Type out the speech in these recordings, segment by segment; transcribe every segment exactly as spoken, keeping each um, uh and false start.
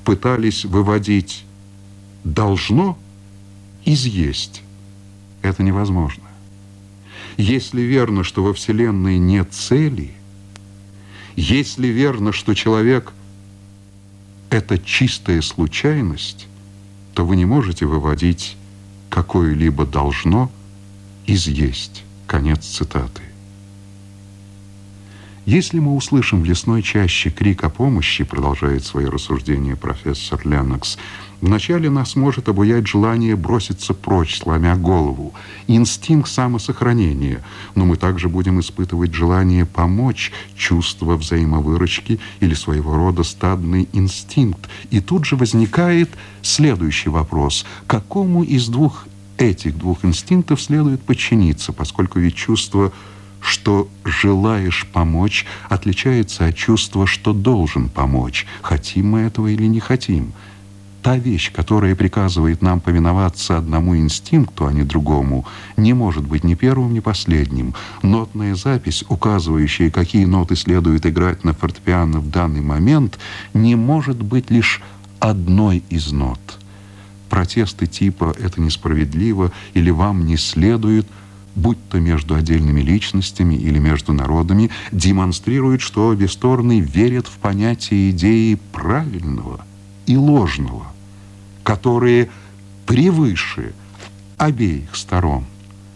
пытались выводить «должно» из «есть». Это невозможно. Если верно, что во Вселенной нет цели, если верно, что человек – это чистая случайность, то вы не можете выводить какое-либо «должно» из «есть». Конец цитаты. Если мы услышим в лесной чаще крик о помощи, продолжает свое рассуждение профессор Леннокс, вначале нас может обуять желание броситься прочь, сломя голову, инстинкт самосохранения, но мы также будем испытывать желание помочь, чувство взаимовыручки или своего рода стадный инстинкт. И тут же возникает следующий вопрос. Какому из двух этих двух инстинктов следует подчиниться, поскольку ведь чувство, что желаешь помочь, отличается от чувства, что должен помочь, хотим мы этого или не хотим. Та вещь, которая приказывает нам повиноваться одному инстинкту, а не другому, не может быть ни первым, ни последним. Нотная запись, указывающая, какие ноты следует играть на фортепиано в данный момент, не может быть лишь одной из нот. Протесты типа «это несправедливо» или «вам не следует», будь то между отдельными личностями или между народами, демонстрируют, что обе стороны верят в понятие идеи правильного и ложного, которые превыше обеих сторон.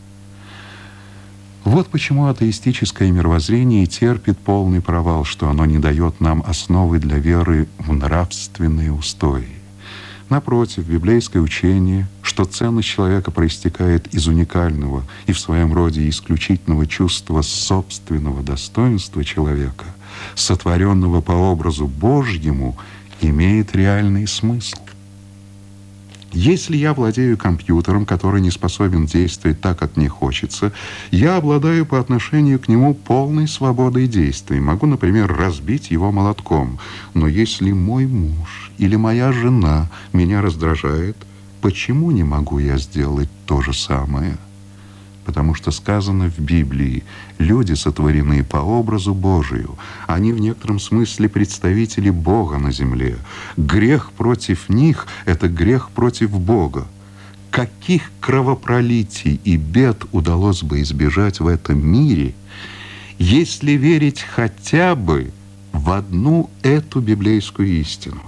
Вот почему атеистическое мировоззрение терпит полный провал, что оно не дает нам основы для веры в нравственные устои. Напротив, библейское учение, что ценность человека проистекает из уникального и в своем роде исключительного чувства собственного достоинства человека, сотворенного по образу Божьему, имеет реальный смысл. Если я владею компьютером, который не способен действовать так, как мне хочется, я обладаю по отношению к нему полной свободой действий. Могу, например, разбить его молотком. Но если мой муж или моя жена меня раздражает, почему не могу я сделать то же самое? Потому что сказано в Библии, люди сотворены по образу Божию. Они в некотором смысле представители Бога на земле. Грех против них – это грех против Бога. Каких кровопролитий и бед удалось бы избежать в этом мире, если верить хотя бы в одну эту библейскую истину?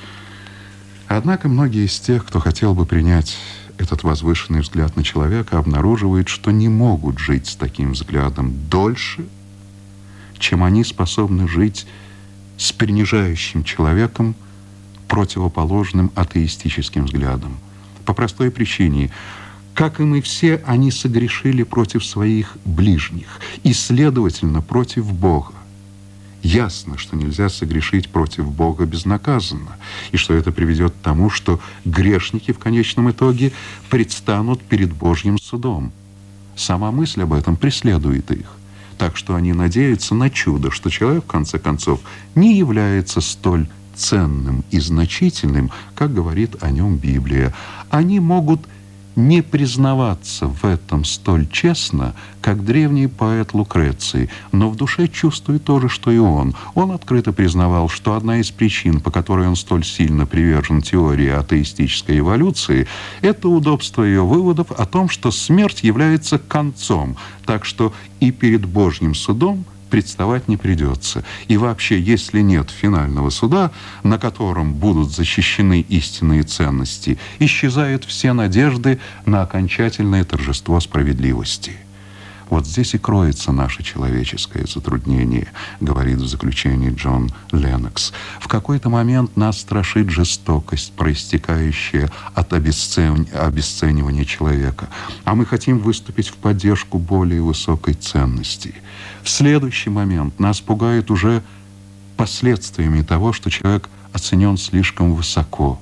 Однако многие из тех, кто хотел бы принять этот возвышенный взгляд на человека, обнаруживают, что не могут жить с таким взглядом дольше, чем они способны жить с принижающим человеком, противоположным атеистическим взглядам. По простой причине, как и мы все, они согрешили против своих ближних и, следовательно, против Бога. Ясно, что нельзя согрешить против Бога безнаказанно, и что это приведет к тому, что грешники в конечном итоге предстанут перед Божьим судом. Сама мысль об этом преследует их, так что они надеются на чудо, что человек, в конце концов, не является столь ценным и значительным, как говорит о нем Библия. Они могут не признаваться в этом столь честно, как древний поэт Лукреций, но в душе чувствует то же, что и он. Он открыто признавал, что одна из причин, по которой он столь сильно привержен теории атеистической эволюции, это удобство ее выводов о том, что смерть является концом, так что и перед Божьим судом представать не придется. И вообще, если нет финального суда, на котором будут защищены истинные ценности, исчезают все надежды на окончательное торжество справедливости. Вот здесь и кроется наше человеческое затруднение, говорит в заключении Джон Леннокс. В какой-то момент нас страшит жестокость, проистекающая от обесцен... обесценивания человека, а мы хотим выступить в поддержку более высокой ценности. В следующий момент нас пугает уже последствиями того, что человек оценен слишком высоко.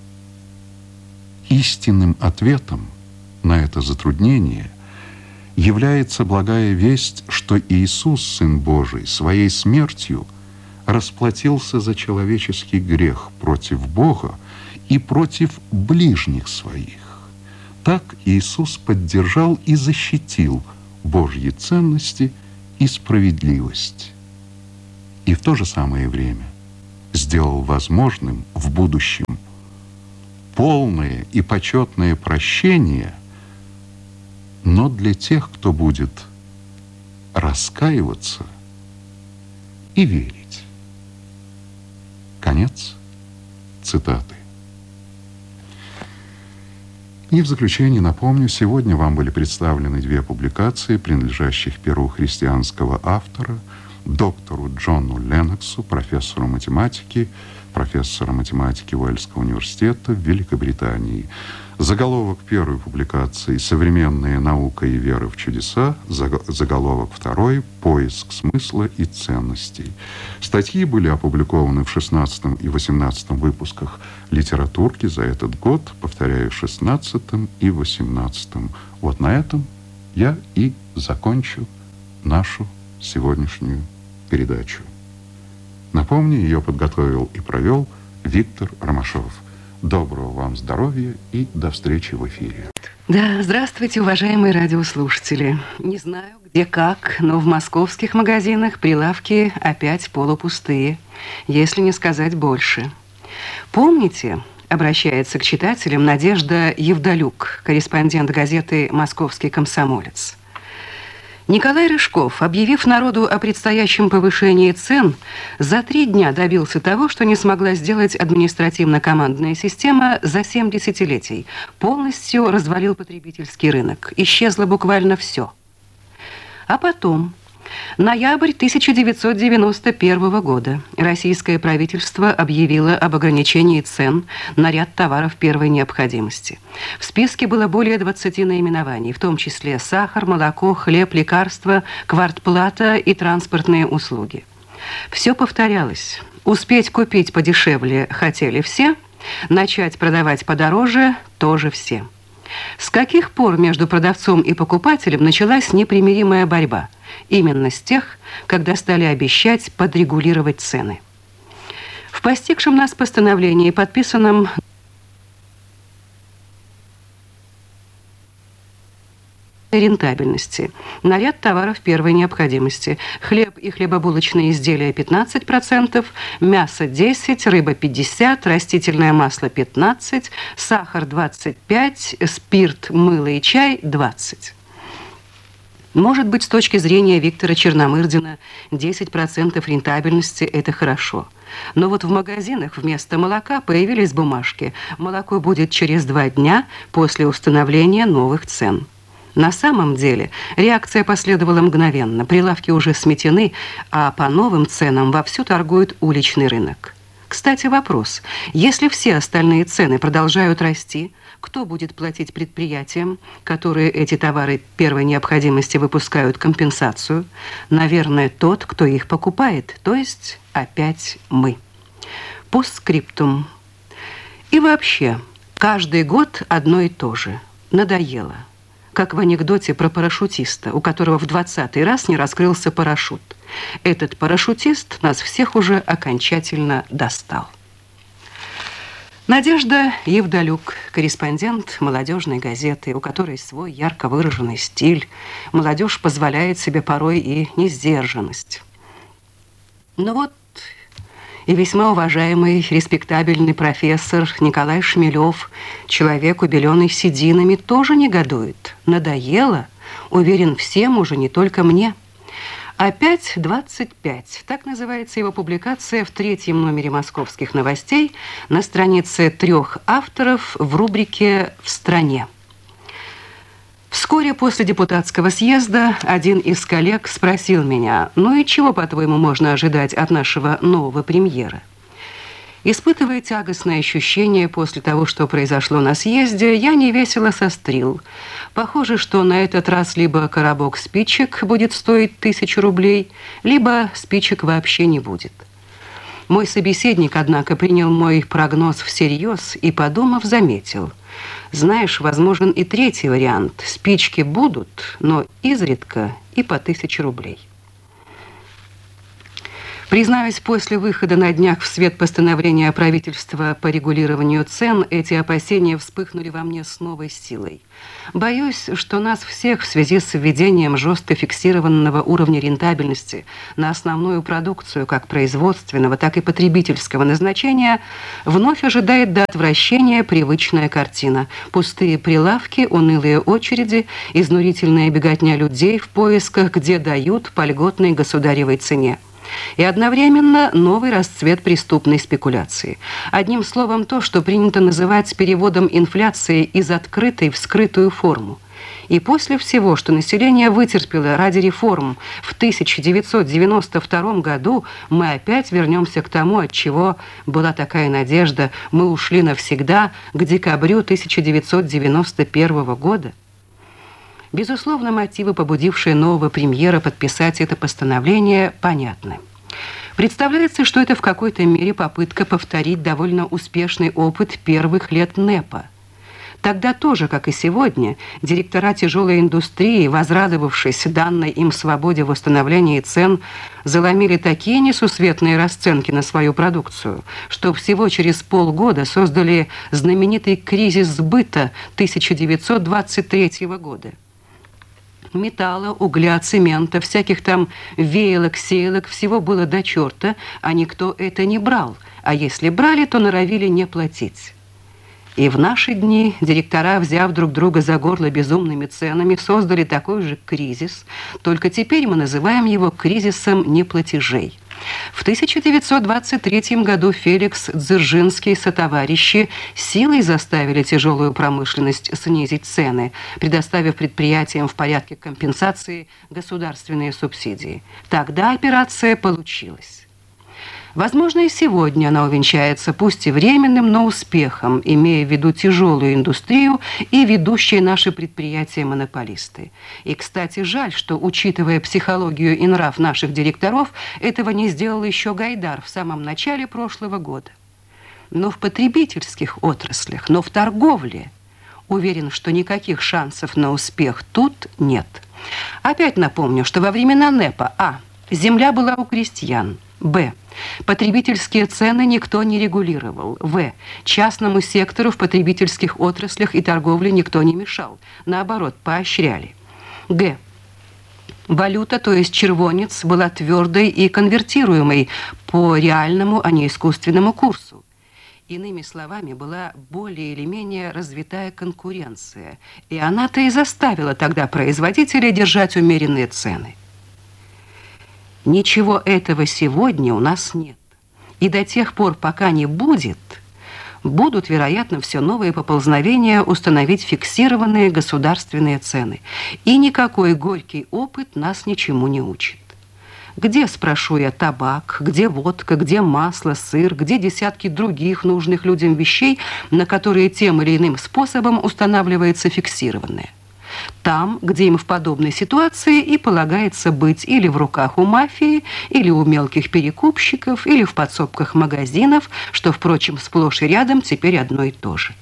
Истинным ответом на это затруднение является благая весть, что Иисус, Сын Божий, своей смертью расплатился за человеческий грех против Бога и против ближних своих. Так Иисус поддержал и защитил Божьи ценности и справедливость. И в то же самое время сделал возможным в будущем полное и почетное прощение, но для тех, кто будет раскаиваться и верить. Конец цитаты. И в заключение напомню, сегодня вам были представлены две публикации, принадлежащих перу христианского автора, доктору Джону Ленноксу, профессору математики, профессора математики Уэльского университета в Великобритании. Заголовок первой публикации «Современная наука и вера в чудеса», заголовок второй «Поиск смысла и ценностей». Статьи были опубликованы в шестнадцатом и восемнадцатом выпусках «Литературки» за этот год, повторяю, шестнадцатом и восемнадцатом. Вот на этом я и закончу нашу сегодняшнюю передачу. Напомню, ее подготовил и провел Виктор Ромашов. Доброго вам здоровья и до встречи в эфире. Да, здравствуйте, уважаемые радиослушатели. Не знаю, где как, но в московских магазинах прилавки опять полупустые, если не сказать больше. Помните, обращается к читателям Надежда Евдалюк, корреспондент газеты «Московский комсомолец». Николай Рыжков, объявив народу о предстоящем повышении цен, за три дня добился того, что не смогла сделать административно-командная система за семь десятилетий. Полностью развалил потребительский рынок. Исчезло буквально все. А потом, ноябрь тысяча девятьсот девяносто первого года, российское правительство объявило об ограничении цен на ряд товаров первой необходимости. В списке было более двадцати наименований, в том числе сахар, молоко, хлеб, лекарства, квартплата и транспортные услуги. Все повторялось. Успеть купить подешевле хотели все, начать продавать подороже тоже все. С каких пор между продавцом и покупателем началась непримиримая борьба? Именно с тех, когда стали обещать подрегулировать цены. В постигшем нас постановлении, подписанном рентабельности, на ряд товаров первой необходимости: хлеб и хлебобулочные изделия пятнадцать процентов, мясо десять процентов, рыба пятьдесят процентов, растительное масло пятнадцать процентов, сахар двадцать пять процентов, спирт, мыло и чай двадцать процентов. Может быть, с точки зрения Виктора Черномырдина, десять процентов рентабельности – это хорошо. Но вот в магазинах вместо молока появились бумажки: молоко будет через два дня после установления новых цен. На самом деле реакция последовала мгновенно. Прилавки уже сметены, а по новым ценам вовсю торгует уличный рынок. Кстати, вопрос. Если все остальные цены продолжают расти, кто будет платить предприятиям, которые эти товары первой необходимости выпускают компенсацию? Наверное, тот, кто их покупает, то есть опять мы. Постскриптум. И вообще, каждый год одно и то же. Надоело. Как в анекдоте про парашютиста, у которого в двадцатый раз не раскрылся парашют. Этот парашютист нас всех уже окончательно достал. Надежда Евдалюк, корреспондент молодежной газеты, у которой свой ярко выраженный стиль. Молодежь позволяет себе порой и несдержанность. Ну вот и весьма уважаемый, респектабельный профессор Николай Шмелев, человек, убеленный сединами, тоже негодует. Надоело, уверен, всем, уже не только мне. Опять двадцать пять. Так называется его публикация в третьем номере «Московских новостей» на странице трех авторов в рубрике «В стране». Вскоре после депутатского съезда один из коллег спросил меня: «Ну и чего, по-твоему, можно ожидать от нашего нового премьера?» Испытывая тягостное ощущение после того, что произошло на съезде, я невесело сострил. Похоже, что на этот раз либо коробок спичек будет стоить тысячу рублей, либо спичек вообще не будет. Мой собеседник, однако, принял мой прогноз всерьез и, подумав, заметил: «Знаешь, возможен и третий вариант. Спички будут, но изредка и по тысяче рублей». Признаюсь, после выхода на днях в свет постановления правительства по регулированию цен, эти опасения вспыхнули во мне с новой силой. Боюсь, что нас всех в связи с введением жестко фиксированного уровня рентабельности на основную продукцию как производственного, так и потребительского назначения вновь ожидает до отвращения привычная картина. Пустые прилавки, унылые очереди, изнурительная беготня людей в поисках, где дают по льготной государевой цене. И одновременно новый расцвет преступной спекуляции. Одним словом, то, что принято называть переводом инфляции из открытой в скрытую форму. И после всего, что население вытерпело ради реформ в тысяча девятьсот девяносто втором году, мы опять вернемся к тому, от чего была такая надежда. Мы ушли навсегда к декабрю тысяча девятьсот девяносто первого года. Безусловно, мотивы, побудившие нового премьера подписать это постановление, понятны. Представляется, что это в какой-то мере попытка повторить довольно успешный опыт первых лет НЭПа. Тогда тоже, как и сегодня, директора тяжелой индустрии, возрадовавшись данной им свободе в установлении цен, заломили такие несусветные расценки на свою продукцию, что всего через полгода создали знаменитый кризис сбыта тысяча девятьсот двадцать третьего года. Металла, угля, цемента, всяких там веялок, сеялок, всего было до черта, а никто это не брал, а если брали, то норовили не платить. И в наши дни директора, взяв друг друга за горло безумными ценами, создали такой же кризис, только теперь мы называем его кризисом неплатежей. В тысяча девятьсот двадцать третьем году Феликс Дзержинский и сотоварищи силой заставили тяжелую промышленность снизить цены, предоставив предприятиям в порядке компенсации государственные субсидии. Тогда операция получилась. Возможно, и сегодня она увенчается, пусть и временным, но успехом, имея в виду тяжелую индустрию и ведущие наши предприятия-монополисты. И, кстати, жаль, что, учитывая психологию и нрав наших директоров, этого не сделал еще Гайдар в самом начале прошлого года. Но в потребительских отраслях, но в торговле, уверен, что никаких шансов на успех тут нет. Опять напомню, что во времена НЭПа а. земля была у крестьян, б. потребительские цены никто не регулировал. В. Частному сектору в потребительских отраслях и торговле никто не мешал. Наоборот, поощряли. Г. Валюта, то есть червонец, была твердой и конвертируемой по реальному, а не искусственному курсу. Иными словами, была более или менее развитая конкуренция. И она-то и заставила тогда производителей держать умеренные цены. Ничего этого сегодня у нас нет. И до тех пор, пока не будет, будут, вероятно, все новые поползновения установить фиксированные государственные цены. И никакой горький опыт нас ничему не учит. Где, спрошу я, табак, где водка, где масло, сыр, где десятки других нужных людям вещей, на которые тем или иным способом устанавливается фиксированное? Там, где им в подобной ситуации и полагается быть или в руках у мафии, или у мелких перекупщиков, или в подсобках магазинов, что, впрочем, сплошь и рядом теперь одно и то же.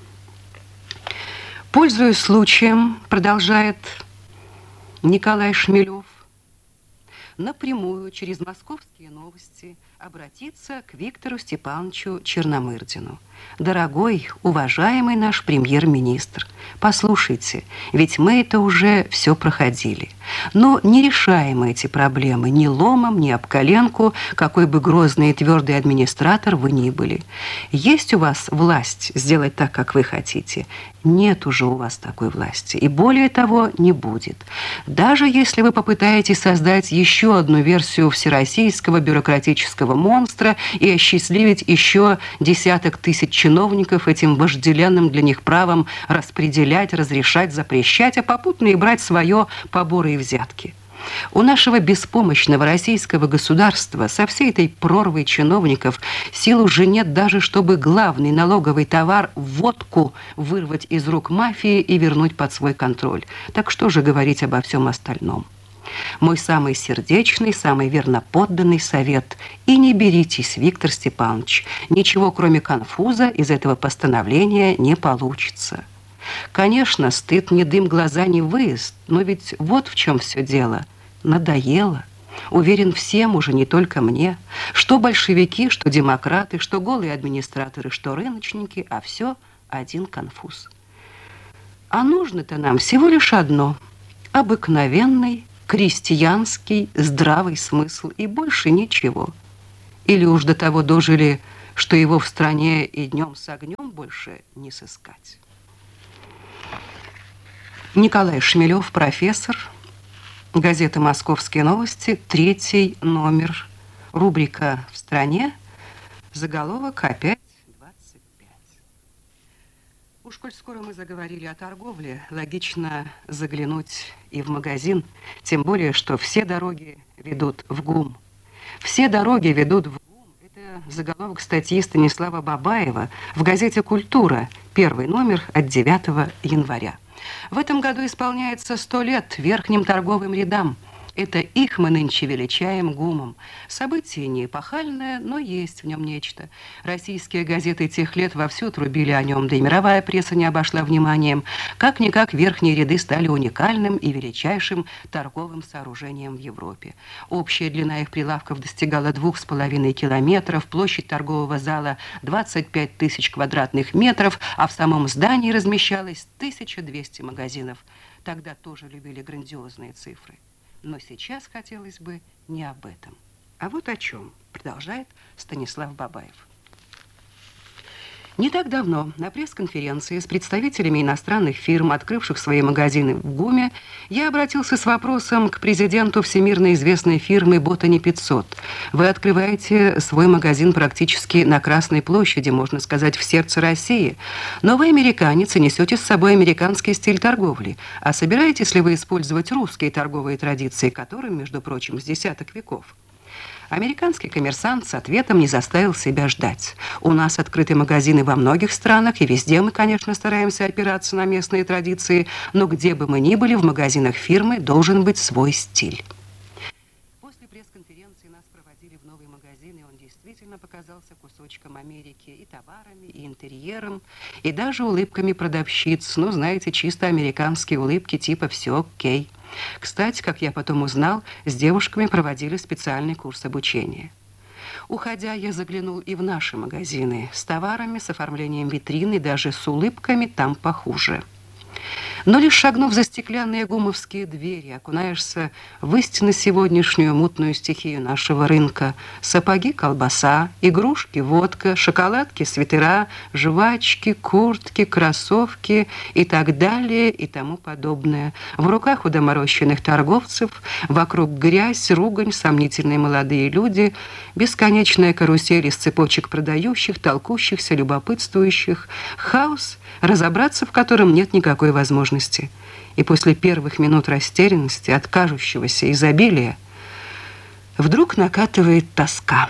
Пользуясь случаем, продолжает Николай Шмелев, напрямую через «Московские новости» обратиться к Виктору Степановичу Черномырдину. Дорогой, уважаемый наш премьер-министр, послушайте, ведь мы это уже все проходили. Но не решаем мы эти проблемы ни ломом, ни об коленку, какой бы грозный и твердый администратор вы ни были. Есть у вас власть сделать так, как вы хотите? Нет уже у вас такой власти. И более того, не будет. Даже если вы попытаетесь создать еще одну версию всероссийского бюрократического монстра и осчастливить еще десяток тысяч чиновников этим вожделенным для них правом распределять, разрешать, запрещать, а попутно и брать свое поборы и взятки. У нашего беспомощного российского государства со всей этой прорвой чиновников сил уже нет даже, чтобы главный налоговый товар – водку вырвать из рук мафии и вернуть под свой контроль. Так что же говорить обо всем остальном? Мой самый сердечный, самый верноподданный совет – и не беритесь, Виктор Степанович, ничего кроме конфуза из этого постановления не получится. Конечно, стыд не дым, глаза не выезд, но ведь вот в чем все дело. Надоело. Уверен, всем уже, не только мне, что большевики, что демократы, что голые администраторы, что рыночники, а все один конфуз. А нужно-то нам всего лишь одно – обыкновенный, крестьянский, здравый смысл и больше ничего. Или уж до того дожили, что его в стране и днем с огнем больше не сыскать. Николай Шмелев, профессор, газета «Московские новости», третий номер, рубрика «В стране», заголовок опять двадцать пять. Уж коль скоро мы заговорили о торговле, логично заглянуть и в магазин, тем более, что все дороги ведут в ГУМ. Все дороги ведут в ГУМ. Это заголовок статьи Станислава Бабаева в газете «Культура», первый номер от девятого января. В этом году исполняется сто лет верхним торговым рядам. Это их мы нынче величаем ГУМом. Событие не эпохальное, но есть в нем нечто. Российские газеты тех лет вовсю трубили о нем, да и мировая пресса не обошла вниманием. Как-никак верхние ряды стали уникальным и величайшим торговым сооружением в Европе. Общая длина их прилавков достигала двух с половиной километров, площадь торгового зала двадцать пять тысяч квадратных метров, а в самом здании размещалось тысяча двести магазинов. Тогда тоже любили грандиозные цифры. Но сейчас хотелось бы не об этом. А вот о чем, продолжает Станислав Бабаев. Не так давно на пресс-конференции с представителями иностранных фирм, открывших свои магазины в ГУМе, я обратился с вопросом к президенту всемирно известной фирмы «Ботани пятьсот». Вы открываете свой магазин практически на Красной площади, можно сказать, в сердце России. Но вы американец и несете с собой американский стиль торговли. А собираетесь ли вы использовать русские торговые традиции, которым, между прочим, с десяток веков? Американский коммерсант с ответом не заставил себя ждать. У нас открыты магазины во многих странах, и везде мы, конечно, стараемся опираться на местные традиции, но где бы мы ни были, в магазинах фирмы должен быть свой стиль. После пресс-конференции нас проводили в новый магазин, и он действительно показался кусочком Америки и товарами, и интерьером, и даже улыбками продавщиц. Ну, знаете, чисто американские улыбки типа «все окей». Кстати, как я потом узнал, с девушками проводили специальный курс обучения. Уходя, я заглянул и в наши магазины. С товарами, с оформлением витрины, даже с улыбками там похуже. Но лишь шагнув за стеклянные гумовские двери, окунаешься в истинно сегодняшнюю мутную стихию нашего рынка. Сапоги, колбаса, игрушки, водка, шоколадки, свитера, жвачки, куртки, кроссовки и так далее и тому подобное. В руках у доморощенных торговцев, вокруг грязь, ругань, сомнительные молодые люди, бесконечная карусель из цепочек продающих, толкущихся, любопытствующих, хаос, разобраться в котором нет никакой возможности. И после первых минут растерянности, от кажущегося изобилия, вдруг накатывает тоска.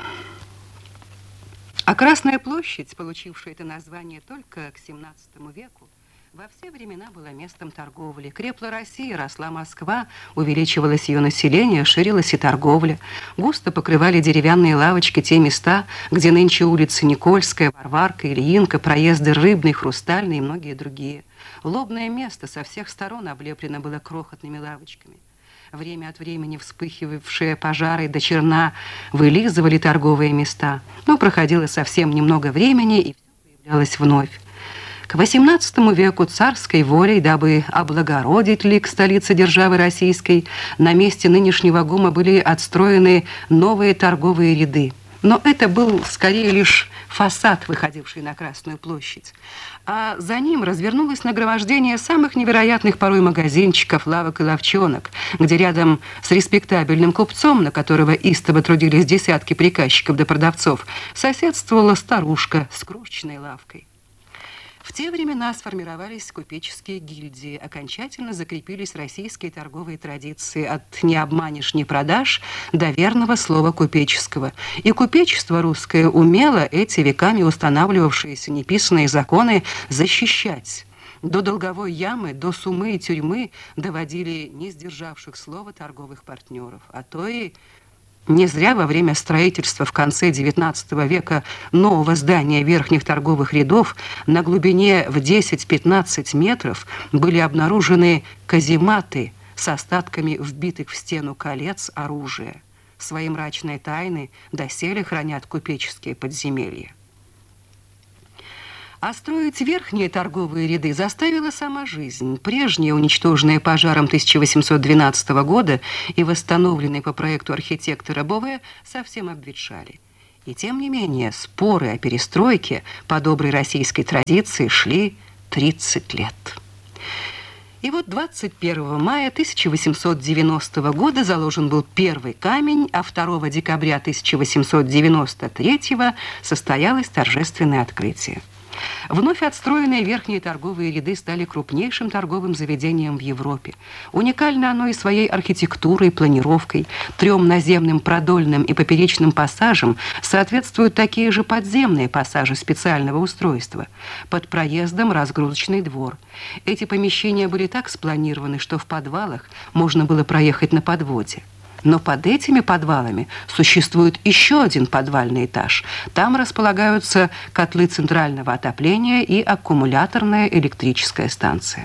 А Красная площадь, получившая это название только к семнадцатому веку, во все времена была местом торговли. Крепла Россия, росла Москва, увеличивалось ее население, ширилась и торговля. Густо покрывали деревянные лавочки те места, где нынче улицы Никольская, Варварка, Ильинка, проезды Рыбный, Хрустальный и многие другие. Лобное место со всех сторон облеплено было крохотными лавочками. Время от времени вспыхивавшие пожары до черна вылизывали торговые места. Но проходило совсем немного времени, и все появлялось вновь. К восемнадцатому веку царской волей, дабы облагородить лик столицы державы российской, на месте нынешнего ГУМа были отстроены новые торговые ряды. Но это был скорее лишь фасад, выходивший на Красную площадь. А за ним развернулось нагромождение самых невероятных порой магазинчиков, лавок и лавчонок, где рядом с респектабельным купцом, на которого истово трудились десятки приказчиков да продавцов, соседствовала старушка с крошечной лавкой. В те времена сформировались купеческие гильдии, окончательно закрепились российские торговые традиции от «не обманешь, не продашь» до верного слова купеческого. И купечество русское умело эти веками устанавливавшиеся неписанные законы защищать. До долговой ямы, до сумы и тюрьмы доводили не сдержавших слова торговых партнеров, а то и... Не зря во время строительства в конце девятнадцатого века нового здания верхних торговых рядов на глубине в десять-пятнадцать метров были обнаружены казематы с остатками вбитых в стену колец оружия. Свои мрачные тайны доселе хранят купеческие подземелья. А строить верхние торговые ряды заставила сама жизнь. Прежние, уничтоженные пожаром тысяча восемьсот двенадцатого года и восстановленные по проекту архитектора Бове, совсем обветшали. И тем не менее, споры о перестройке по доброй российской традиции шли тридцать лет. И вот двадцать первого мая тысяча восемьсот девяностого года заложен был первый камень, а второго декабря тысяча восемьсот девяносто третьего состоялось торжественное открытие. Вновь отстроенные верхние торговые ряды стали крупнейшим торговым заведением в Европе. Уникально оно и своей архитектурой, планировкой. Трем наземным продольным и поперечным пассажам соответствуют такие же подземные пассажи специального устройства. Под проездом разгрузочный двор. Эти помещения были так спланированы, что в подвалах можно было проехать на подводе. Но под этими подвалами существует еще один подвальный этаж. Там располагаются котлы центрального отопления и аккумуляторная электрическая станция.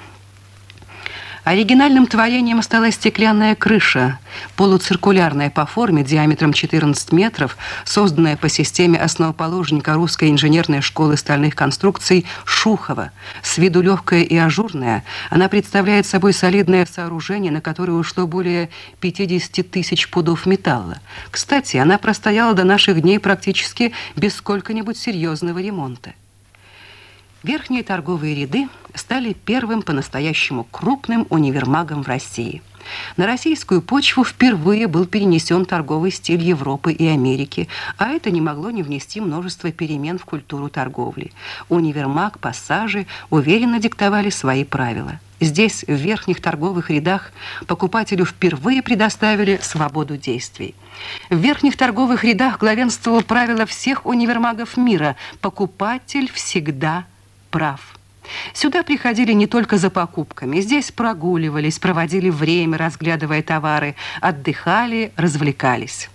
Оригинальным творением стала стеклянная крыша, полуциркулярная по форме, диаметром четырнадцать метров, созданная по системе основоположника русской инженерной школы стальных конструкций Шухова. С виду легкая и ажурная, она представляет собой солидное сооружение, на которое ушло более пятидесяти тысяч пудов металла. Кстати, она простояла до наших дней практически без сколько-нибудь серьезного ремонта. Верхние торговые ряды стали первым по-настоящему крупным универмагом в России. На российскую почву впервые был перенесен торговый стиль Европы и Америки, а это не могло не внести множество перемен в культуру торговли. Универмаг, пассажи уверенно диктовали свои правила. Здесь, в верхних торговых рядах, покупателю впервые предоставили свободу действий. В верхних торговых рядах главенствовало правило всех универмагов мира – покупатель всегда прав. Сюда приходили не только за покупками. Здесь прогуливались, проводили время, разглядывая товары, отдыхали, развлекались.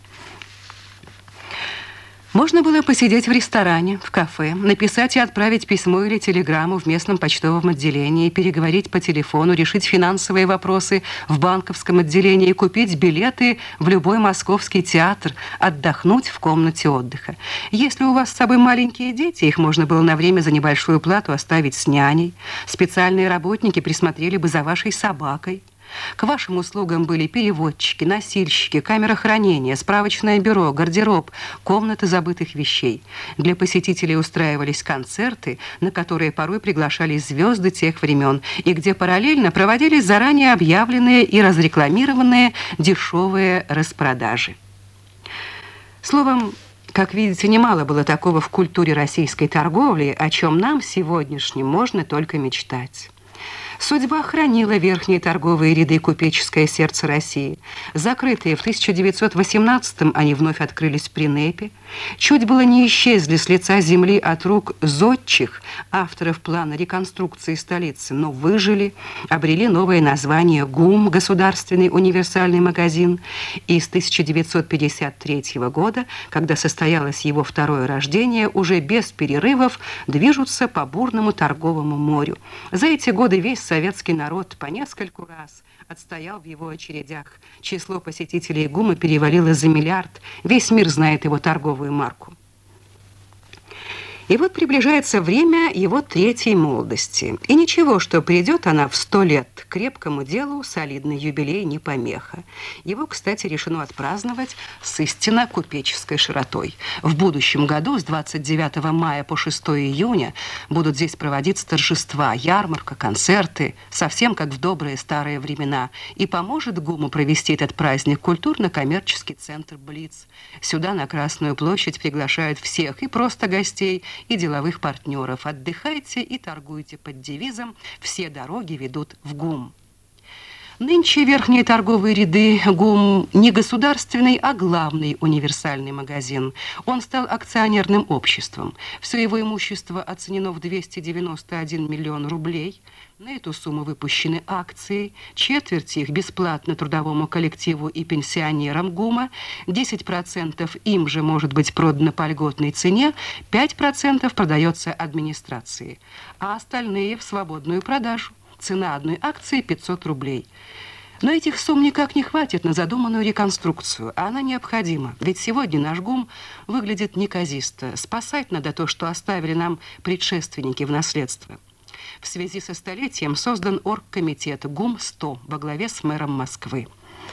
Можно было посидеть в ресторане, в кафе, написать и отправить письмо или телеграмму в местном почтовом отделении, переговорить по телефону, решить финансовые вопросы в банковском отделении, купить билеты в любой московский театр, отдохнуть в комнате отдыха. Если у вас с собой маленькие дети, их можно было на время за небольшую плату оставить с няней. Специальные работники присмотрели бы за вашей собакой. К вашим услугам были переводчики, носильщики, камера хранения, справочное бюро, гардероб, комната забытых вещей. Для посетителей устраивались концерты, на которые порой приглашались звезды тех времен, и где параллельно проводились заранее объявленные и разрекламированные дешевые распродажи. Словом, как видите, немало было такого в культуре российской торговли, о чем нам сегодняшним можно только мечтать. Судьба хранила верхние торговые ряды купеческое сердце России. Закрытые в тысяча девятьсот восемнадцатом, они вновь открылись при НЭПе. Чуть было не исчезли с лица земли от рук зодчих, авторов плана реконструкции столицы, но выжили, обрели новое название ГУМ, Государственный универсальный магазин. И с тысяча девятьсот пятьдесят третьего года, когда состоялось его второе рождение, уже без перерывов движутся по бурному торговому морю. За эти годы весь советский народ по нескольку раз отстоял в его очередях. Число посетителей ГУМа перевалило за миллиард. Весь мир знает его торговую марку. И вот приближается время его третьей молодости. И ничего, что придет она в сто лет. К крепкому делу солидный юбилей не помеха. Его, кстати, решено отпраздновать с истинно купеческой широтой. В будущем году с двадцать девятого мая по шестого июня будут здесь проводиться торжества, ярмарка, концерты, совсем как в добрые старые времена. И поможет ГУМу провести этот праздник культурно-коммерческий центр «Блиц». Сюда, на Красную площадь, приглашают всех, и просто гостей, и деловых партнеров. Отдыхайте и торгуйте под девизом «Все дороги ведут в ГУМ». Нынче верхние торговые ряды ГУМ не государственный, а главный универсальный магазин. Он стал акционерным обществом. Все его имущество оценено в двести девяносто один миллион рублей. На эту сумму выпущены акции, четверть их бесплатно трудовому коллективу и пенсионерам ГУМа, десять процентов им же может быть продано по льготной цене, пять процентов продается администрации, а остальные в свободную продажу. Цена одной акции пятьсот рублей. Но этих сумм никак не хватит на задуманную реконструкцию, а она необходима. Ведь сегодня наш ГУМ выглядит неказисто. Спасать надо то, что оставили нам предшественники в наследство. В связи со столетием создан оргкомитет ГУМ сто во главе с мэром Москвы.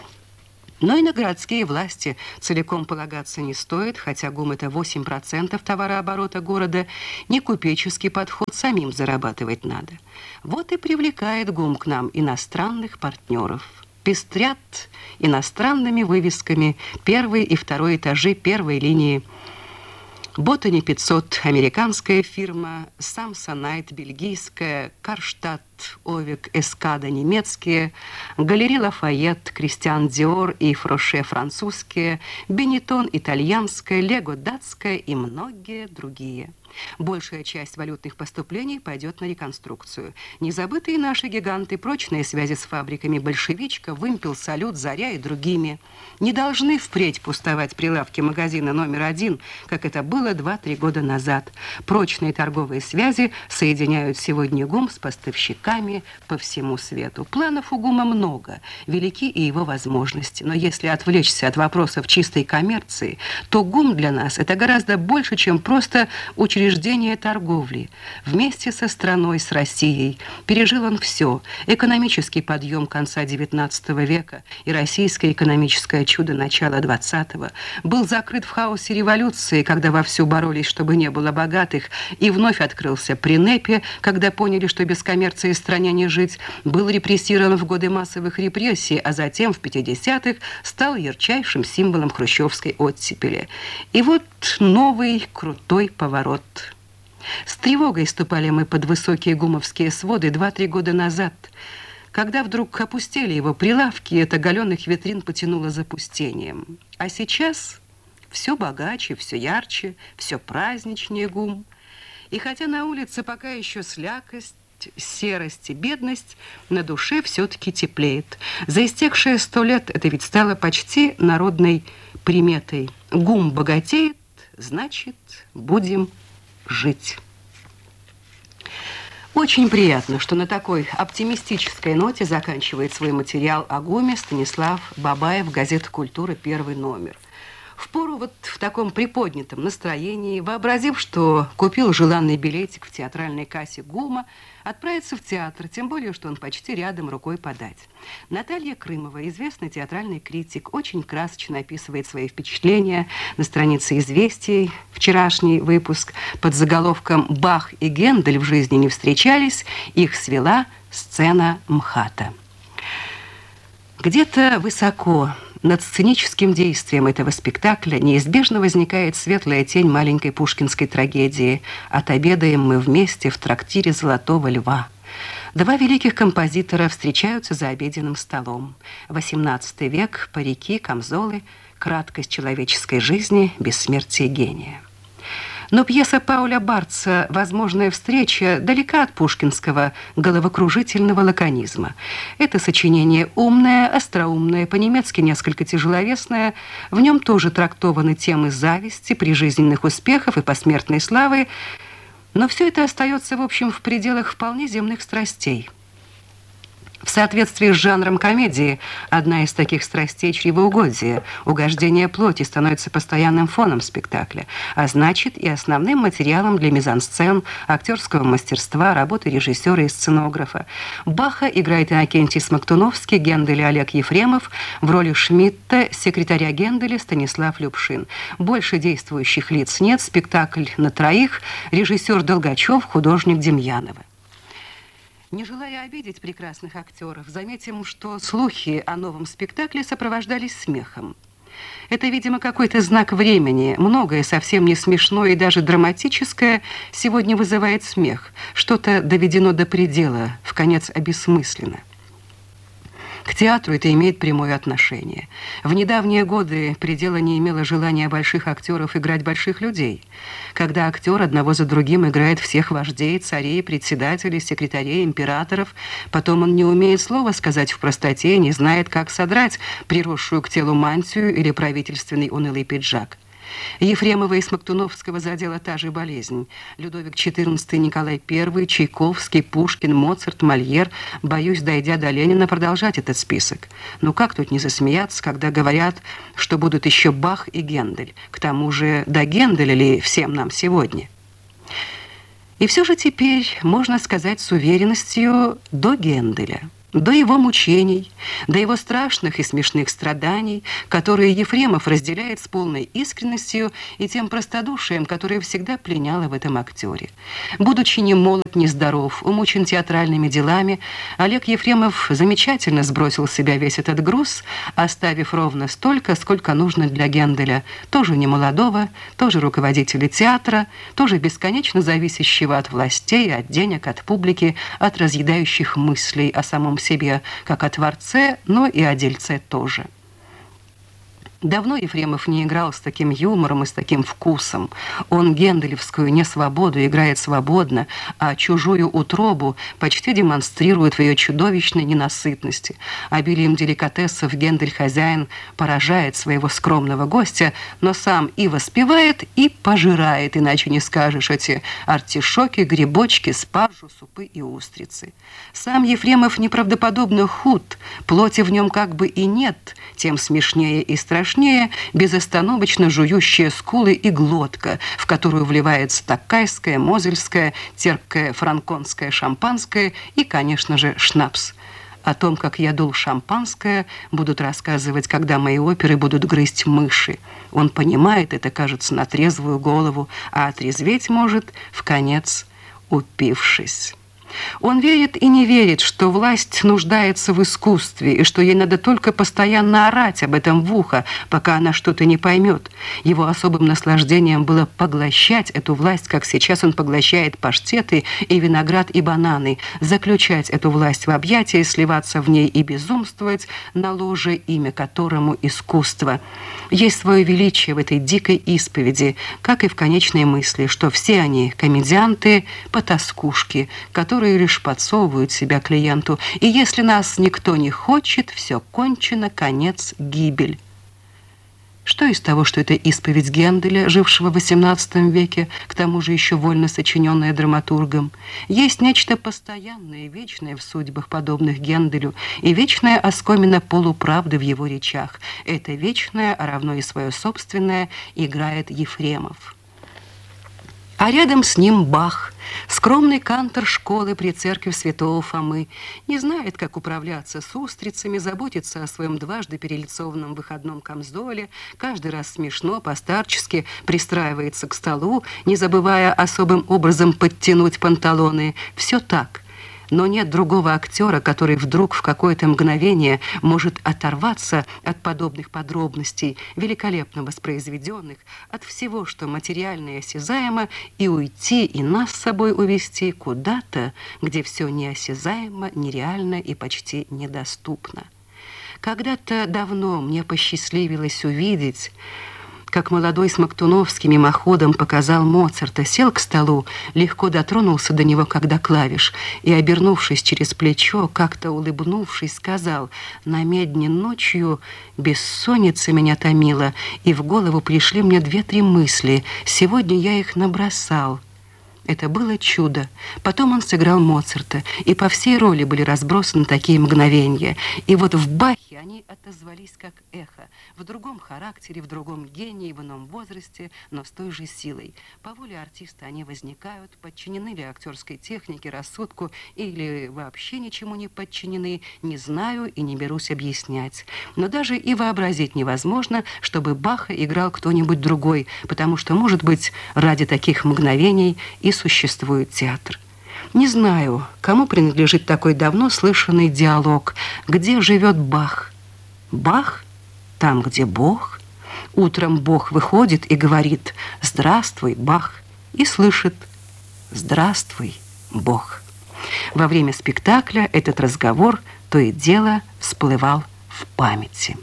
Но и на городские власти целиком полагаться не стоит, хотя ГУМ – это восемь процентов товарооборота города, не купеческий подход, самим зарабатывать надо. Вот и привлекает ГУМ к нам иностранных партнеров. Пестрят иностранными вывесками первый и второй этажи первой линии. Ботани пятьсот американская фирма, Самсонайт бельгийская, Карштадт, Овик, Эскада немецкие, Галерей Лафайет, Кристиан Диор и Фроше французские, Бенетон итальянская, Лего датская и многие другие. Большая часть валютных поступлений пойдет на реконструкцию. Незабытые наши гиганты, прочные связи с фабриками «Большевичка», «Вымпел», «Салют», «Заря» и другими. Не должны впредь пустовать прилавки магазина номер один, как это было два-три года назад. Прочные торговые связи соединяют сегодня ГУМ с поставщиками по всему свету. Планов у ГУМа много, велики и его возможности. Но если отвлечься от вопросов чистой коммерции, то ГУМ для нас – это гораздо больше, чем просто учреждение Учреждение торговли. Вместе со страной, с Россией, пережил он все. Экономический подъем конца девятнадцатого века и российское экономическое чудо начала двадцатого. Был закрыт в хаосе революции, когда вовсю боролись, чтобы не было богатых, и вновь открылся при НЭПе, когда поняли, что без коммерции в стране не жить. Был репрессирован в годы массовых репрессий, а затем в пятидесятых стал ярчайшим символом хрущевской оттепели. И вот новый крутой поворот. С тревогой ступали мы под высокие гумовские своды два-три года назад, когда вдруг опустели его прилавки, и от оголенных витрин потянуло запустением. А сейчас все богаче, все ярче, все праздничнее ГУМ. И хотя на улице пока еще слякость, серость и бедность, на душе все-таки теплеет. За истекшие сто лет это ведь стало почти народной приметой. ГУМ богатеет, значит, будем жить. Очень приятно, что на такой оптимистической ноте заканчивает свой материал о ГУМе Станислав Бабаев, газета «Культура», первый номер. Впору вот в таком приподнятом настроении, вообразив, что купил желанный билетик в театральной кассе ГУМа, отправиться в театр, тем более, что он почти рядом, рукой подать. Наталья Крымова, известный театральный критик, очень красочно описывает свои впечатления на странице «Известий». Вчерашний выпуск под заголовком «Бах и Гендель в жизни не встречались», их свела сцена МХАТа. Где-то высоко над сценическим действием этого спектакля неизбежно возникает светлая тень маленькой пушкинской трагедии «Отобедаем мы вместе в трактире Золотого Льва». Два великих композитора встречаются за обеденным столом. восемнадцатый век, парики, камзолы, краткость человеческой жизни, бессмертие гения. Но пьеса Пауля Барца «Возможная встреча» далека от пушкинского головокружительного лаконизма. Это сочинение умное, остроумное, по-немецки несколько тяжеловесное. В нем тоже трактованы темы зависти, прижизненных успехов и посмертной славы. Но все это остается, в общем, в пределах вполне земных страстей. В соответствии с жанром комедии, одна из таких страстей – чревоугодие, угождение плоти становится постоянным фоном спектакля, а значит и основным материалом для мизансцен, актерского мастерства, работы режиссера и сценографа. Баха играет Иннокентий Смоктуновский, Генделя Олег Ефремов, в роли Шмидта, секретаря Генделя Станислав Любшин. Больше действующих лиц нет, спектакль на троих, режиссер Долгачев, художник Демьянова. Не желая обидеть прекрасных актеров, заметим, что слухи о новом спектакле сопровождались смехом. Это, видимо, какой-то знак времени. Многое совсем не смешное и даже драматическое сегодня вызывает смех. Что-то доведено до предела, вконец обессмысленно. К театру это имеет прямое отношение. В недавние годы предела не имело желания больших актеров играть больших людей. Когда актер одного за другим играет всех вождей, царей, председателей, секретарей, императоров, потом он не умеет слова сказать в простоте, не знает, как содрать приросшую к телу мантию или правительственный унылый пиджак. Ефремова и Смоктуновского задела та же болезнь. Людовик четырнадцатый, Николай Первый, Чайковский, Пушкин, Моцарт, Мольер. Боюсь, дойдя до Ленина, продолжать этот список. Но как тут не засмеяться, когда говорят, что будут еще Бах и Гендель? К тому же, до Генделя ли всем нам сегодня? И все же теперь можно сказать с уверенностью до Генделя, до его мучений, до его страшных и смешных страданий, которые Ефремов разделяет с полной искренностью и тем простодушием, которое всегда пленяло в этом актере. Будучи ни молод, ни здоров, умучен театральными делами, Олег Ефремов замечательно сбросил с себя весь этот груз, оставив ровно столько, сколько нужно для Генделя, тоже немолодого, тоже руководителя театра, тоже бесконечно зависящего от властей, от денег, от публики, от разъедающих мыслей о самом себе, как о творце, но и о дельце тоже. Давно Ефремов не играл с таким юмором и с таким вкусом. Он генделевскую несвободу играет свободно, а чужую утробу почти демонстрирует в ее чудовищной ненасытности. Обилием деликатесов Гендель-хозяин поражает своего скромного гостя, но сам и воспевает, и пожирает, иначе не скажешь, эти артишоки, грибочки, спаржу, супы и устрицы. Сам Ефремов неправдоподобно худ, плоти в нем как бы и нет, тем смешнее и страшнее безостановочно жующие скулы и глотка, в которую вливается такайское, мозельское, терпкое франконское шампанское и, конечно же, шнапс. О том, как я дул шампанское, будут рассказывать, когда мои оперы будут грызть мыши. Он понимает это, кажется, на трезвую голову, а отрезветь может, вконец упившись. Он верит и не верит, что власть нуждается в искусстве, и что ей надо только постоянно орать об этом в ухо, пока она что-то не поймет. Его особым наслаждением было поглощать эту власть, как сейчас он поглощает паштеты и виноград и бананы, заключать эту власть в объятия, сливаться в ней и безумствовать на ложе, имя которому искусство. Есть свое величие в этой дикой исповеди, как и в конечной мысли, что все они комедианты, потаскушки, которые которые лишь подсовывают себя клиенту. И если нас никто не хочет, все кончено, конец, гибель. Что из того, что это исповедь Генделя, жившего в восемнадцатом веке, к тому же еще вольно сочиненная драматургом? Есть нечто постоянное и вечное в судьбах, подобных Генделю, и вечная оскомина полуправды в его речах. Это вечное, а равно и свое собственное, играет Ефремов. А рядом с ним Бах, скромный кантор школы при церкви святого Фомы, не знает, как управляться с устрицами, заботится о своем дважды перелицованном выходном камзоле, каждый раз смешно, постарчески пристраивается к столу, не забывая особым образом подтянуть панталоны. Все так. Но нет другого актера, который вдруг в какое-то мгновение может оторваться от подобных подробностей, великолепно воспроизведенных, от всего, что материально и осязаемо, и уйти, и нас с собой увести куда-то, где все неосязаемо, нереально и почти недоступно. Когда-то давно мне посчастливилось увидеть, как молодой Смоктуновский мимоходом показал Моцарта, сел к столу, легко дотронулся до него, как до клавиш, и, обернувшись через плечо, как-то улыбнувшись, сказал: «На медне ночью бессонница меня томила, и в голову пришли мне две-три мысли. Сегодня я их набросал». Это было чудо. Потом он сыграл Моцарта, и по всей роли были разбросаны такие мгновения. И вот в Бахе они отозвались как эхо, в другом характере, в другом гении, в ином возрасте, но с той же силой. По воле артиста они возникают, подчинены ли актерской технике, рассудку, или вообще ничему не подчинены, не знаю и не берусь объяснять. Но даже и вообразить невозможно, чтобы Баха играл кто-нибудь другой, потому что, может быть, ради таких мгновений и существует театр. Не знаю, кому принадлежит такой давно слышанный диалог: где живет Бах? Бах? Там, где Бог. Утром Бог выходит и говорит: «Здравствуй, Бах», и слышит: «Здравствуй, Бог». Во время спектакля этот разговор то и дело всплывал в памяти.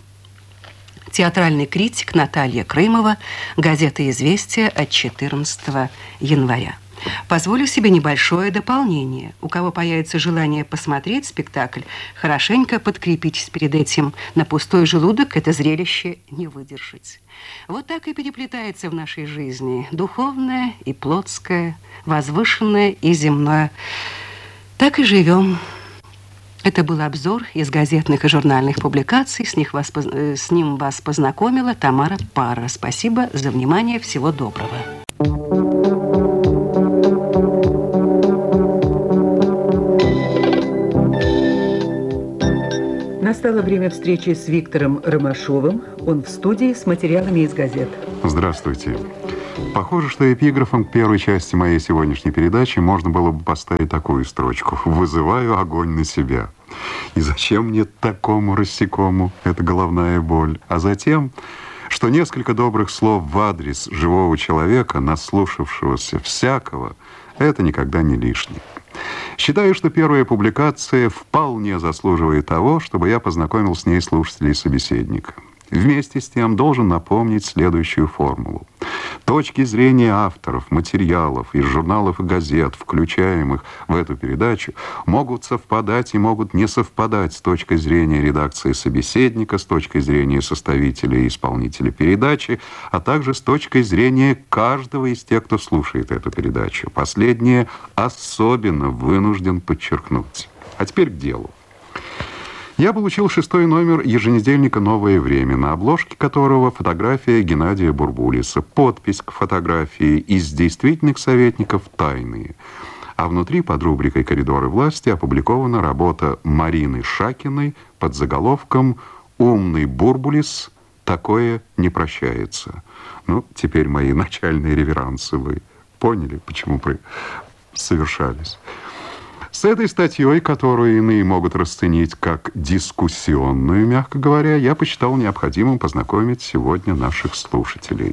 Театральный критик Наталья Крымова, газета «Известия» от четырнадцатого января. Позволю себе небольшое дополнение. У кого появится желание посмотреть спектакль, хорошенько подкрепитесь перед этим. На пустой желудок это зрелище не выдержать. Вот так и переплетается в нашей жизни духовное и плотское, возвышенное и земное. Так и живем. Это был обзор из газетных и журнальных публикаций. С, них вас, с ним вас познакомила Тамара Парра. Спасибо за внимание. Всего доброго. Настало время встречи с Виктором Ромашовым. Он в студии с материалами из газет. Здравствуйте. Похоже, что эпиграфом к первой части моей сегодняшней передачи можно было бы поставить такую строчку: «Вызываю огонь на себя». И зачем мне такому рассекому эта головная боль? А затем, что несколько добрых слов в адрес живого человека, наслушавшегося всякого, это никогда не лишнее. Считаю, что первая публикация вполне заслуживает того, чтобы я познакомил с ней слушателей и собеседника. Вместе с тем должен напомнить следующую формулу. Точки зрения авторов, материалов из журналов и газет, включаемых в эту передачу, могут совпадать и могут не совпадать с точкой зрения редакции собеседника, с точкой зрения составителя и исполнителя передачи, а также с точкой зрения каждого из тех, кто слушает эту передачу. Последнее особенно вынужден подчеркнуть. А теперь к делу. Я получил шестой номер еженедельника «Новое время», на обложке которого фотография Геннадия Бурбулиса, подпись к фотографии: «Из действительных советников тайные». А внутри, под рубрикой «Коридоры власти», опубликована работа Марины Шакиной под заголовком «Умный Бурбулис, такое не прощается». Ну, теперь мои начальные реверансы вы поняли, почему совершались. С этой статьей, которую иные могут расценить как дискуссионную, мягко говоря, я посчитал необходимым познакомить сегодня наших слушателей.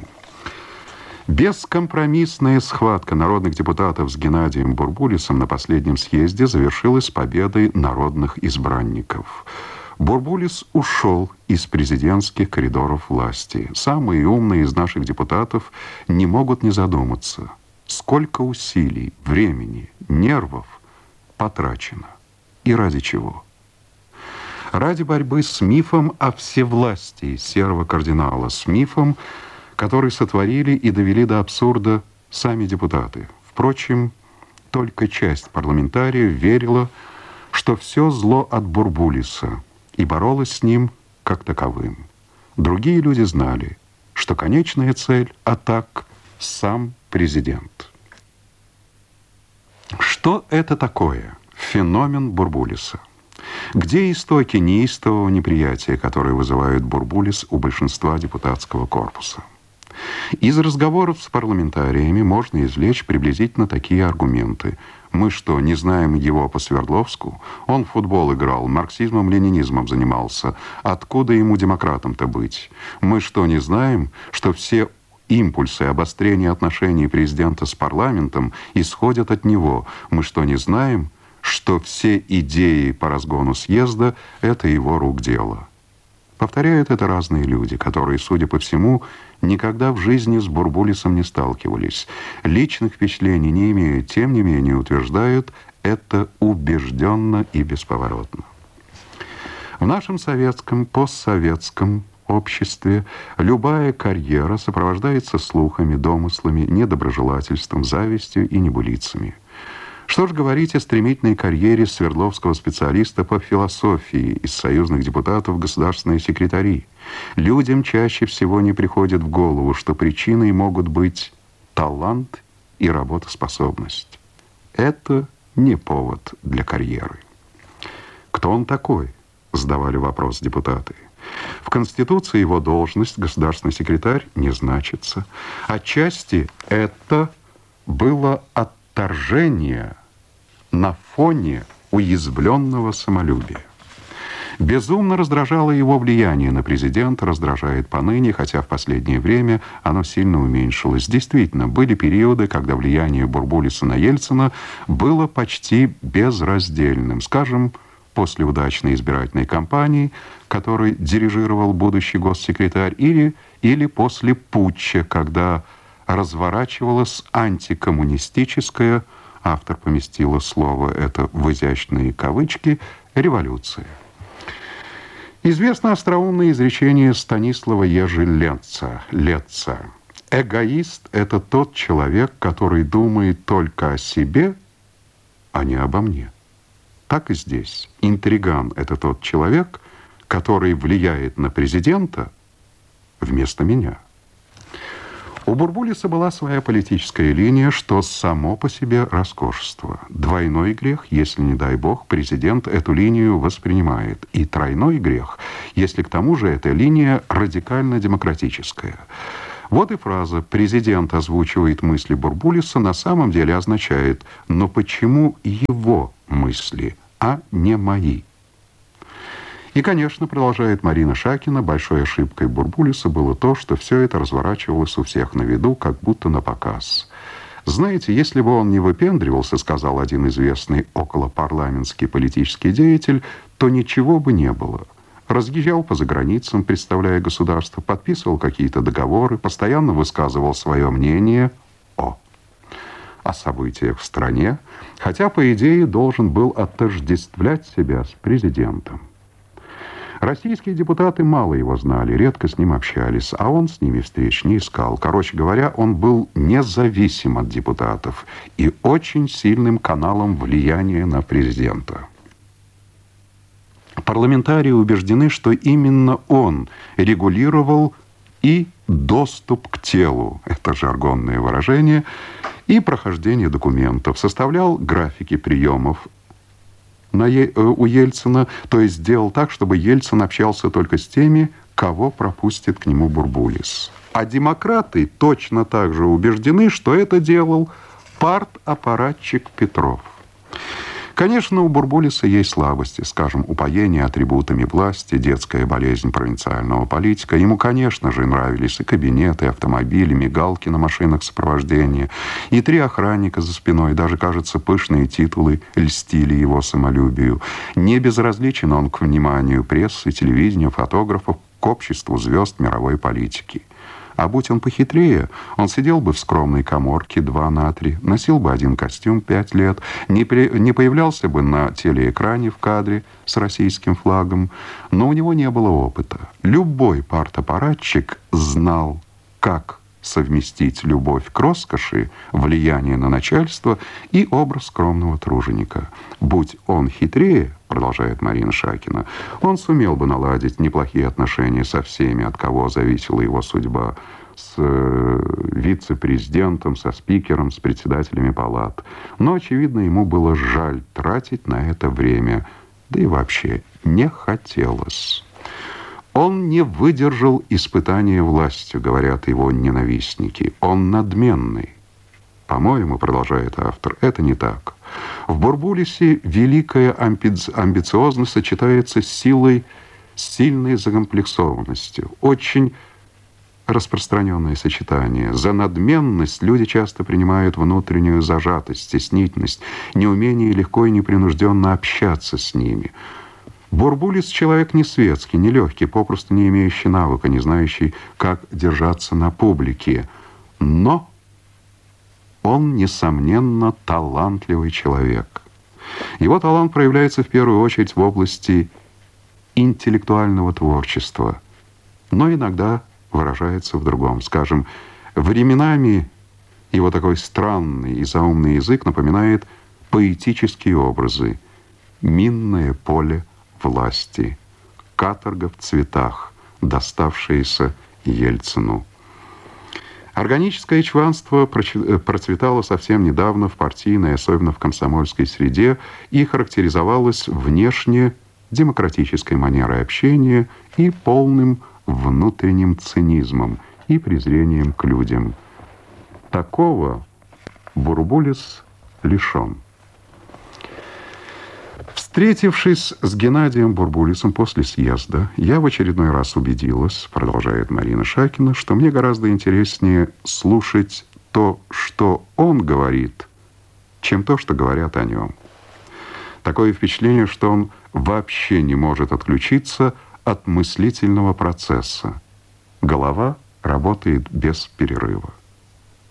Бескомпромиссная схватка народных депутатов с Геннадием Бурбулисом на последнем съезде завершилась победой народных избранников. Бурбулис ушел из президентских коридоров власти. Самые умные из наших депутатов не могут не задуматься, сколько усилий, времени, нервов потрачено. И ради чего? Ради борьбы с мифом о всевластии серого кардинала, с мифом, который сотворили и довели до абсурда сами депутаты. Впрочем, только часть парламентариев верила, что все зло от Бурбулиса, и боролась с ним как таковым. Другие люди знали, что конечная цель атак – сам президент. Что это такое феномен Бурбулиса? Где истоки неистового неприятия, которые вызывает Бурбулис у большинства депутатского корпуса? Из разговоров с парламентариями можно извлечь приблизительно такие аргументы. Мы что, не знаем его по Свердловску? Он в футбол играл, марксизмом-ленинизмом занимался. Откуда ему демократом-то быть? Мы что, не знаем, что все импульсы обострения отношений президента с парламентом исходят от него? Мы что, не знаем, что все идеи по разгону съезда – это его рук дело? Повторяют это разные люди, которые, судя по всему, никогда в жизни с Бурбулисом не сталкивались. Личных впечатлений не имеют, тем не менее утверждают это убежденно и бесповоротно. В нашем советском, постсоветском обществе любая карьера сопровождается слухами, домыслами, недоброжелательством, завистью и небылицами. Что ж говорить о стремительной карьере свердловского специалиста по философии из союзных депутатов государственные секретари. Людям чаще всего не приходит в голову, что причиной могут быть талант и работоспособность. Это не повод для карьеры. Кто он такой? Задавали вопрос депутаты. В Конституции его должность, государственный секретарь, не значится. Отчасти это было отторжение на фоне уязвленного самолюбия. Безумно раздражало его влияние на президента, раздражает поныне, хотя в последнее время оно сильно уменьшилось. Действительно, были периоды, когда влияние Бурбулиса на Ельцина было почти безраздельным. Скажем, после удачной избирательной кампании, которой дирижировал будущий госсекретарь, или, или после путча, когда разворачивалась антикоммунистическая, автор поместила слово это в изящные кавычки, революция. Известно остроумное изречение Станислава Ежи-Ленца. Летца. Эгоист – это тот человек, который думает только о себе, а не обо мне. Так и здесь. Интриган – это тот человек, который влияет на президента вместо меня. У Бурбулиса была своя политическая линия, что само по себе роскошество. Двойной грех, если, не дай бог, президент эту линию воспринимает. И тройной грех, если к тому же эта линия радикально-демократическая. Вот и фраза «президент озвучивает мысли Бурбулиса» на самом деле означает «но почему его мысли, а не мои?» И, конечно, продолжает Марина Шакина, большой ошибкой Бурбулиса было то, что все это разворачивалось у всех на виду, как будто на показ. Знаете, если бы он не выпендривался, сказал один известный околопарламентский политический деятель, то ничего бы не было. Разъезжал по заграницам, представляя государство, подписывал какие-то договоры, постоянно высказывал свое мнение о, о событиях в стране, хотя, по идее, должен был отождествлять себя с президентом. Российские депутаты мало его знали, редко с ним общались, а он с ними встреч не искал. Короче говоря, он был независим от депутатов и очень сильным каналом влияния на президента. Парламентарии убеждены, что именно он регулировал и доступ к телу, это жаргонное выражение, и прохождение документов, составлял графики приемов на е- у Ельцина, то есть сделал так, чтобы Ельцин общался только с теми, кого пропустит к нему Бурбулис. А демократы точно так же убеждены, что это делал партаппаратчик Петров. Конечно, у Бурбулиса есть слабости, скажем, упоение атрибутами власти, детская болезнь провинциального политика. Ему, конечно же, нравились и кабинеты, и автомобили, мигалки на машинах сопровождения, и три охранника за спиной, даже, кажется, пышные титулы льстили его самолюбию. Не безразличен он к вниманию прессы, телевидения, фотографов, к обществу звезд мировой политики. А будь он похитрее, он сидел бы в скромной каморке два на три, носил бы один костюм пять лет, не, при, не появлялся бы на телеэкране в кадре с российским флагом, но у него не было опыта. Любой партаппаратчик знал, как совместить любовь к роскоши, влияние на начальство и образ скромного труженика. Будь он хитрее, продолжает Марина Шакина, он сумел бы наладить неплохие отношения со всеми, от кого зависела его судьба, с э, вице-президентом, со спикером, с председателями палат. Но, очевидно, ему было жаль тратить на это время, да и вообще не хотелось. Он не выдержал испытания властью, говорят его ненавистники. Он надменный. По-моему, продолжает автор, это не так. В Бурбулисе великая амби- амбициозность сочетается с силой, с сильной закомплексованностью. Очень распространенное сочетание. За надменность люди часто принимают внутреннюю зажатость, стеснительность, неумение легко и непринужденно общаться с ними. Бурбулис человек не светский, не легкий, попросту не имеющий навыка, не знающий, как держаться на публике. Но он, несомненно, талантливый человек. Его талант проявляется в первую очередь в области интеллектуального творчества, но иногда выражается в другом. Скажем, временами его такой странный и заумный язык напоминает поэтические образы. Минное поле власти, каторга в цветах, доставшаяся Ельцину. Органическое чванство процветало совсем недавно в партийной, особенно в комсомольской среде, и характеризовалось внешне демократической манерой общения и полным внутренним цинизмом и презрением к людям. Такого Бурбулис лишен. Встретившись с Геннадием Бурбулисом после съезда, я в очередной раз убедилась, продолжает Марина Шакина, что мне гораздо интереснее слушать то, что он говорит, чем то, что говорят о нем. Такое впечатление, что он вообще не может отключиться от мыслительного процесса. Голова работает без перерыва.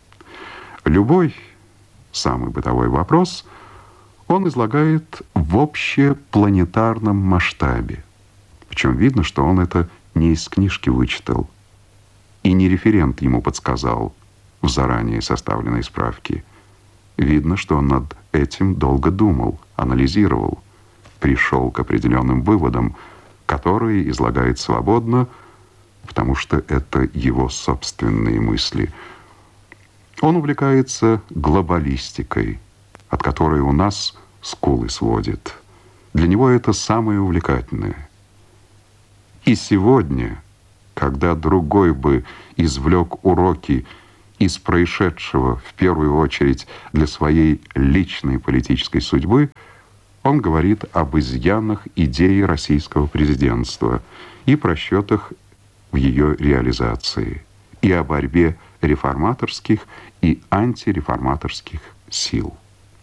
Любой самый бытовой вопрос он излагает в общепланетарном масштабе. Причем видно, что он это не из книжки вычитал, и не референт ему подсказал в заранее составленной справке. Видно, что он над этим долго думал, анализировал, пришел к определенным выводам, которые излагает свободно, потому что это его собственные мысли. Он увлекается глобалистикой, от которой у нас скулы сводит. Для него это самое увлекательное. И сегодня, когда другой бы извлек уроки из происшедшего, в первую очередь для своей личной политической судьбы, он говорит об изъянах идеи российского президентства и просчетах в ее реализации, и о борьбе реформаторских и антиреформаторских сил.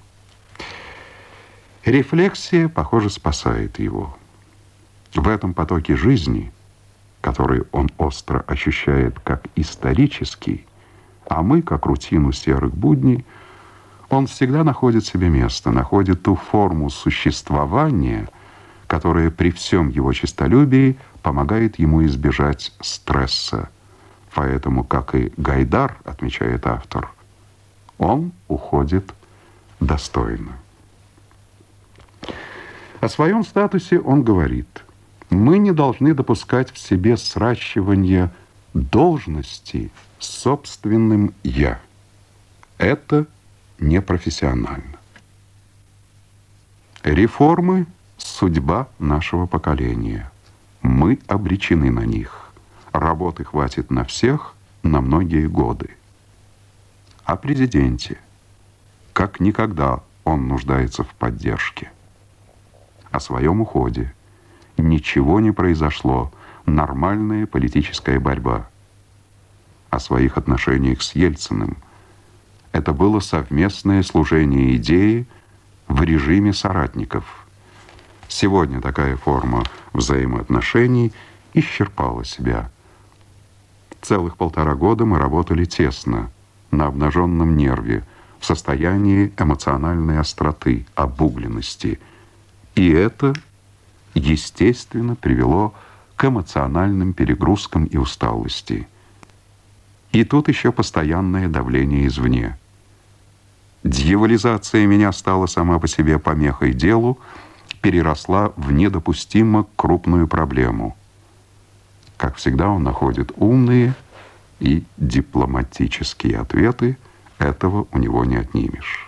Рефлексия, похоже, спасает его. В этом потоке жизни, который он остро ощущает как исторический, а мы, как рутину серых будней, он всегда находит себе место, находит ту форму существования, которая при всем его честолюбии помогает ему избежать стресса. Поэтому, как и Гайдар, отмечает автор, он уходит достойно. О своем статусе он говорит: мы не должны допускать в себе сращивание должности с собственным «я». Это непрофессионально. Реформы – судьба нашего поколения. Мы обречены на них. Работы хватит на всех на многие годы. О президенте. Как никогда он нуждается в поддержке. О своем уходе. Ничего не произошло. Нормальная политическая борьба. О своих отношениях с Ельциным. Это было совместное служение идеи в режиме соратников. Сегодня такая форма взаимоотношений исчерпала себя. Целых полтора года мы работали тесно, на обнаженном нерве, в состоянии эмоциональной остроты, обугленности. И это, естественно, привело к эмоциональным перегрузкам и усталости. И тут еще постоянное давление извне. Дьяволизация меня стала сама по себе помехой делу, переросла в недопустимо крупную проблему. Как всегда, он находит умные и дипломатические ответы, этого у него не отнимешь.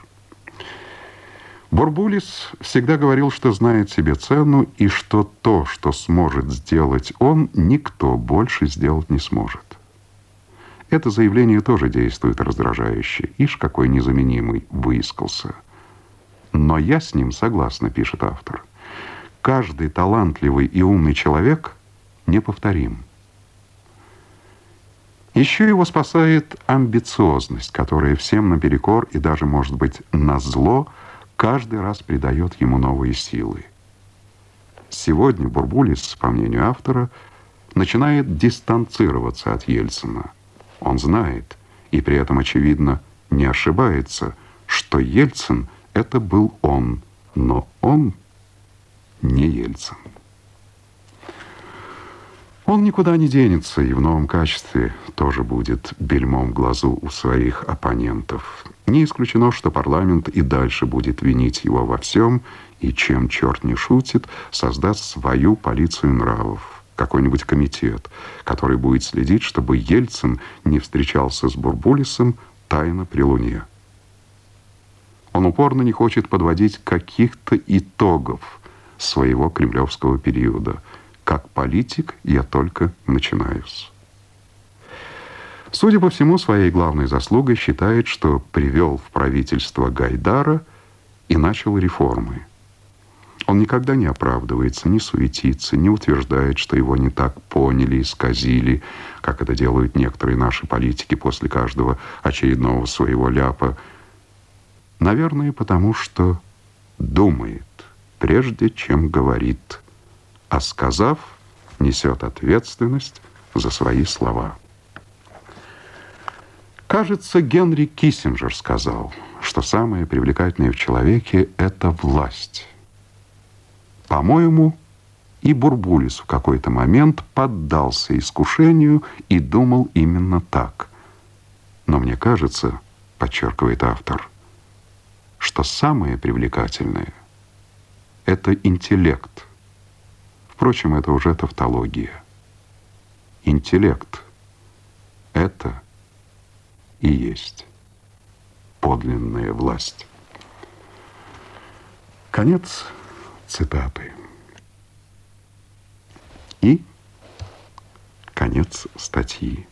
Бурбулис всегда говорил, что знает себе цену, и что то, что сможет сделать он, никто больше сделать не сможет. Это заявление тоже действует раздражающе. Ишь, какой незаменимый выискался. Но я с ним согласна, пишет автор. Каждый талантливый и умный человек неповторим. Еще его спасает амбициозность, которая всем наперекор и даже, может быть, назло каждый раз придает ему новые силы. Сегодня Бурбулис, по мнению автора, начинает дистанцироваться от Ельцина. Он знает, и при этом, очевидно, не ошибается, что Ельцин — это был он, но он не Ельцин. Он никуда не денется и в новом качестве тоже будет бельмом в глазу у своих оппонентов. Не исключено, что парламент и дальше будет винить его во всем, и чем черт не шутит, создаст свою полицию нравов, какой-нибудь комитет, который будет следить, чтобы Ельцин не встречался с Бурбулисом тайно при Луне. Он упорно не хочет подводить каких-то итогов своего кремлевского периода. Как политик я только начинаюсь. Судя по всему, своей главной заслугой считает, что привел в правительство Гайдара и начал реформы. Он никогда не оправдывается, не суетится, не утверждает, что его не так поняли, исказили, как это делают некоторые наши политики после каждого очередного своего ляпа. Наверное, потому что думает, прежде чем говорит, а сказав, несет ответственность за свои слова. Кажется, Генри Киссинджер сказал, что самое привлекательное в человеке – это власть. По-моему, и Бурбулис в какой-то момент поддался искушению и думал именно так. Но мне кажется, подчеркивает автор, что самое привлекательное – это интеллект. Впрочем, это уже тавтология. Интеллект – это и есть подлинная власть. Конец цитаты. И конец статьи.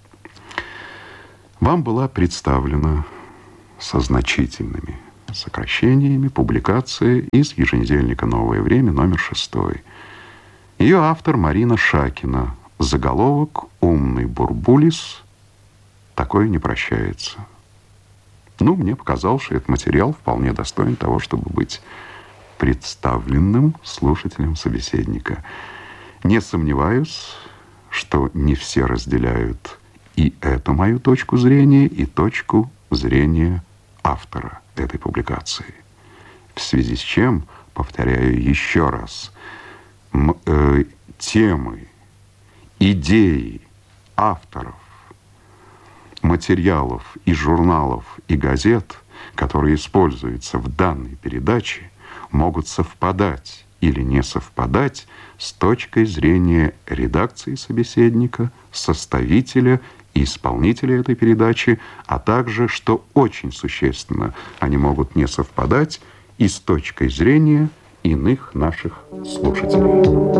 Вам была представлена со значительными сокращениями публикация из еженедельника «Новое время», номер шестой. Ее автор Марина Шакина. Заголовок «Умный Бурбулис. Такое не прощается». Ну, мне показалось, что этот материал вполне достоин того, чтобы быть представленным слушателем собеседника. Не сомневаюсь, что не все разделяют и эту мою точку зрения, и точку зрения автора этой публикации. В связи с чем, повторяю еще раз, м- э, темы, идеи авторов, материалов и журналов и газет, которые используются в данной передаче, могут совпадать или не совпадать с точкой зрения редакции собеседника, составителя и исполнителя этой передачи, а также, что очень существенно, они могут не совпадать и с точкой зрения иных наших слушателей.